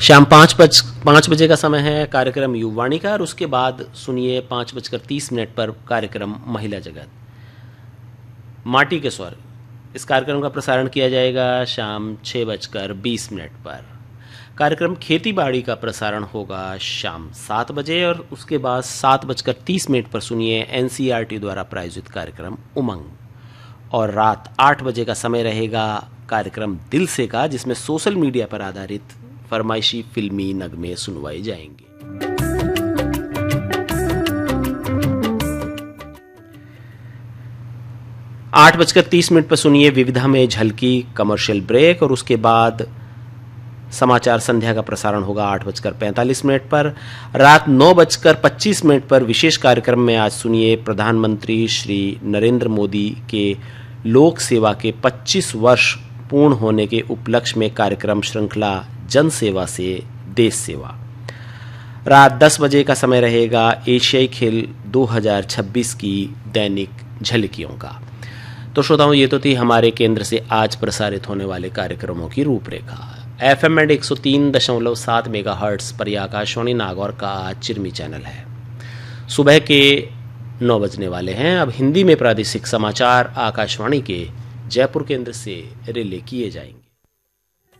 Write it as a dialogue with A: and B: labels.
A: शाम 5 बजे का समय है कार्यक्रम युवाणी का, और उसके बाद सुनिए 5:30 पर कार्यक्रम महिला जगत माटी के स्वर। इस कार्यक्रम का प्रसारण किया जाएगा शाम 6:20 पर। कार्यक्रम खेती बाड़ी का प्रसारण होगा शाम 7 बजे, और उसके बाद 7:30 पर सुनिए NCERT द्वारा प्रायोजित कार्यक्रम उमंग। और रात 8 बजे का समय रहेगा कार्यक्रम दिल से का, जिसमें सोशल मीडिया पर आधारित फरमाइशी फिल्मी नगमे सुनवाए जाएंगे। आठ 8:30 पर सुनिए विविधा में झलकी कमर्शियल ब्रेक, और उसके बाद समाचार संध्या का प्रसारण होगा 8:45 पर। रात 9:25 पर विशेष कार्यक्रम में आज सुनिए प्रधानमंत्री श्री नरेंद्र मोदी के लोक सेवा के 25 वर्ष पूर्ण होने के उपलक्ष्य में कार्यक्रम श्रृंखला जन सेवा से देश सेवा। रात 10 बजे का समय रहेगा एशियाई खेल 2026 की दैनिक झलकियों का। तो श्रोताओं, ये तो थी हमारे केंद्र से आज प्रसारित होने वाले कार्यक्रमों की रूपरेखा। FM एंड 103.7 मेगाहर्ट्ज पर यह आकाशवाणी नागौर का चिरमी चैनल है। सुबह के 9 बजने वाले हैं। अब हिंदी में प्रादेशिक समाचार आकाशवाणी के जयपुर केंद्र से रिले किए जाएंगे।